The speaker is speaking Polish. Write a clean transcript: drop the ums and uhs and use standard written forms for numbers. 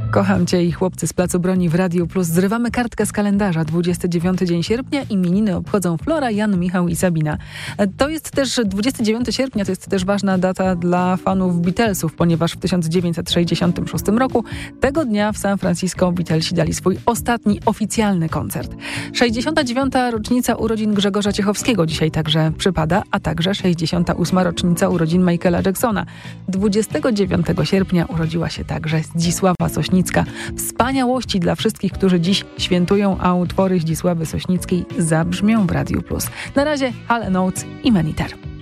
Kocham Cię i chłopcy z Placu Broni w Radiu Plus. Zrywamy kartkę z kalendarza. 29 dzień sierpnia. Imieniny obchodzą Flora, Jan, Michał i Sabina. To jest też 29 sierpnia, to jest też ważna data dla fanów Beatlesów, ponieważ w 1966 roku tego dnia w San Francisco Beatlesi dali swój ostatni oficjalny koncert. 69. rocznica urodzin Grzegorza Ciechowskiego dzisiaj także przypada, a także 68. rocznica urodzin Michaela Jacksona. 29 sierpnia urodziła się także Zdzisława Sośnicka. Wspaniałości dla wszystkich, którzy dziś świętują, a utwory Zdzisławy Sośnickiej zabrzmią w Radiu Plus. Na razie Hall & Oates i Maniter.